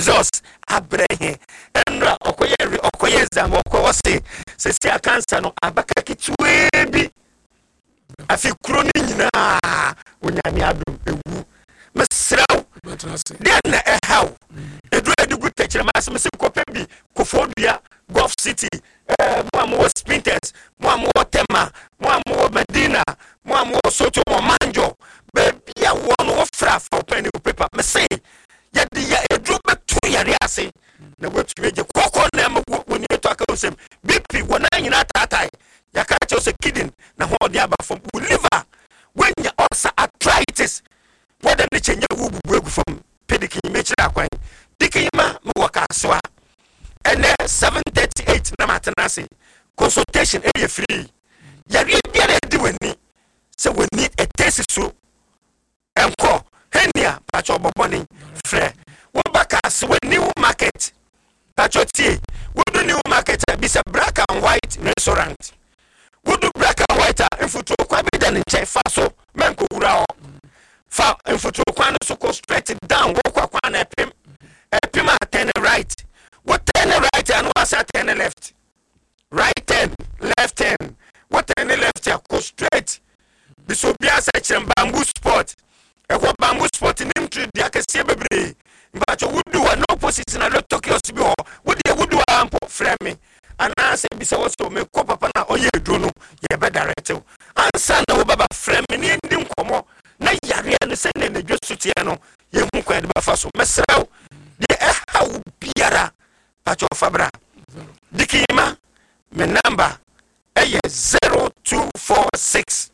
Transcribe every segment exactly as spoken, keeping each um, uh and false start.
results abrehe enra okoye okoye exam okowo se se se cancer no abaka kitwe bi afi kuro ni nyina onyame adum ewu mesraw den na ehaw edu edigu techere masem se kope bi Kofodua Gulf City eh mo am sprinters mo am tema mo am Medina mo am Soto mo Manjo baby a wo no fra fa pen paper me say ya de ya edu betu yare ase na wetu meje kokko na am woni to aka osem B P wona nyina tatai ya ka che ose kidney na ho de aba from liver when ya ulcer arthritis what the chenye wu bubu egu from pedikin mechira akwan dikima me waka so and seven thirty-eight na matenase consultation e free ya ri bia na di wani say we need a test so enko henia pacho boboni frɛ wo baka so new market pacho tie we do new market be say black and white restaurant we do black and white infutu kwa bi dan nche fa so menko wura o fa infutu kwa no so go straight down wo kwa kwa na epim epim a turn right what turn right and what turn left right turn left turn what turn left ya go straight biso bia sa chem bamboo sport e ko bamboo sport nim tru dia kase bebre mbacho wudu wa no position na Tokyo sibi ho wudi wudu wa ampo frame ana se bisa wo so me ko papa na oye dro no ye be direct ansa na wo baba frame ni ndi nkomo na yare no se na na dwosutie no ye hu kwa de ba fa so mesraw de e ha wo biara pacho fabra dikima me number eh zero two four six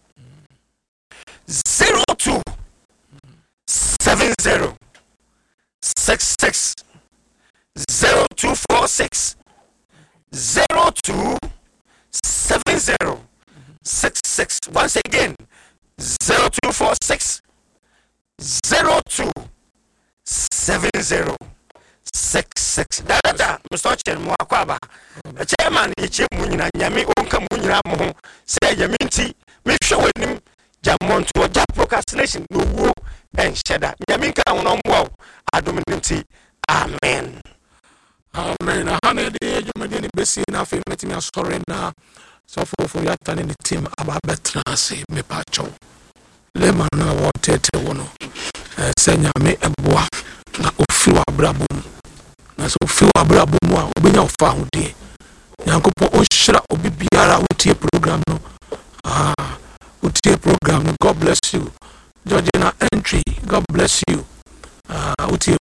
zero two seven zero six six zero two four six zero two seven zero six six. Once again, zero two four six zero two seven zero six six. Dada, Mister Chen Mwakwaba, chairman Ichi Munina Yami Unka Munira Mo, say Yaminti, make sure with him Jamont or Jap procrastination no woo and shedda. Yaminka on wow, Adominti. Amen. Amen. A hundred days you made any best enough in letting me sorry now. So for your turn in the team about better say me pacho. Lemon na water te wono. Senya me eboa na ofiwa brabum. Na so ofiwa brabum a obenya ofa hode. Nyankopon ohira obi biara wotie program no. Ah, wotie program no. God bless you. Georgina Entry, God bless you. Ah, wotie